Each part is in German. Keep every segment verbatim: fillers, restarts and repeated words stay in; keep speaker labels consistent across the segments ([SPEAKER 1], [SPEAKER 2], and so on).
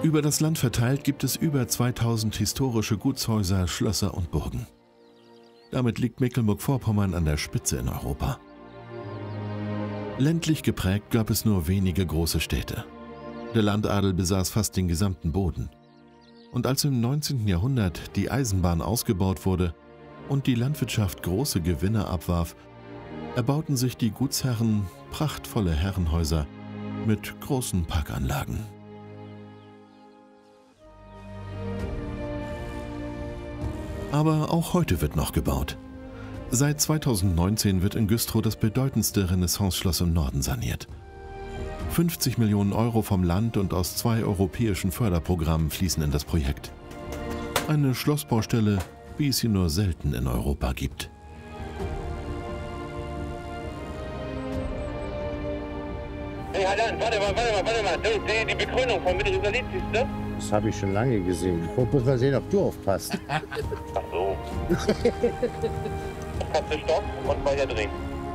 [SPEAKER 1] Über das Land verteilt gibt es über zweitausend historische Gutshäuser, Schlösser und Burgen. Damit liegt Mecklenburg-Vorpommern an der Spitze in Europa. Ländlich geprägt gab es nur wenige große Städte. Der Landadel besaß fast den gesamten Boden. Und als im neunzehnten Jahrhundert die Eisenbahn ausgebaut wurde und die Landwirtschaft große Gewinne abwarf, erbauten sich die Gutsherren prachtvolle Herrenhäuser mit großen Parkanlagen. Aber auch heute wird noch gebaut. Seit zweitausendneunzehn wird in Güstrow das bedeutendste Renaissance-Schloss im Norden saniert. fünfzig Millionen Euro vom Land und aus zwei europäischen Förderprogrammen fließen in das Projekt. Eine Schlossbaustelle, wie es sie nur selten in Europa gibt.
[SPEAKER 2] Hey, halt an, warte mal, warte mal, warte mal. Du, die, die Begründung von Mittelrisalit, siehst du?
[SPEAKER 3] Das habe ich schon lange gesehen. Ich muss mal sehen, ob du aufpasst.
[SPEAKER 2] Ach so. Kannst du stoppen und weiter drehen.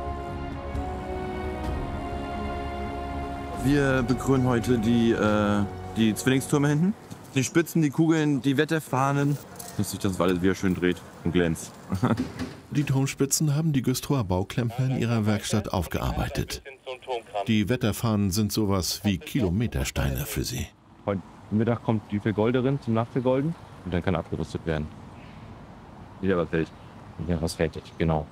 [SPEAKER 4] Wir begrünen heute die, äh, die Zwillingstürme hinten. Die Spitzen, die Kugeln, die Wetterfahnen. Dass sich das alles wieder schön dreht und glänzt.
[SPEAKER 1] Die Turmspitzen haben die Güstrower Bauklempner in ihrer Werkstatt aufgearbeitet. Die Wetterfahnen sind sowas wie Kilometersteine für sie.
[SPEAKER 4] Heute Mittag kommt die Vergolderin zum Nachtvergolden und dann kann abgerüstet werden. Wieder was fertig. Wieder was fertig, genau.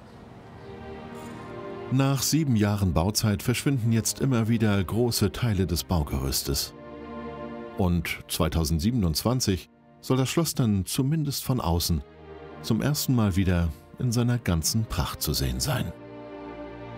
[SPEAKER 1] Nach sieben Jahren Bauzeit verschwinden jetzt immer wieder große Teile des Baugerüstes. Und zweitausendsiebenundzwanzig soll das Schloss dann zumindest von außen zum ersten Mal wieder in seiner ganzen Pracht zu sehen sein.